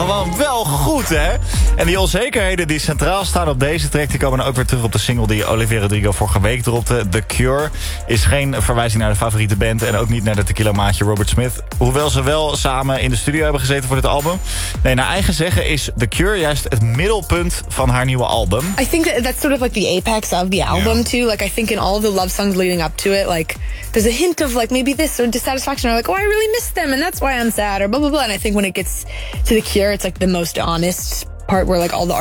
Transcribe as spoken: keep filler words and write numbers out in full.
Gewoon wel goed, hè? En die onzekerheden die centraal staan op deze track... die komen dan ook weer terug op de single die Olivia Rodrigo vorige week dropte. The Cure is geen verwijzing naar de favoriete band... en ook niet naar de tequila-maatje Robert Smith. Hoewel ze wel samen in de studio hebben gezeten voor dit album. Nee, naar eigen zeggen is The Cure juist het middelpunt van haar nieuwe album. I think that that's sort of like the apex of the album, yeah. too. Like, I think in all of the love songs leading up to it, like... there's a hint of like maybe this or dissatisfaction or like, oh, I really miss them and that's why I'm sad or blah blah blah. And I think when it gets to The Cure, it's like the most honest part where like all the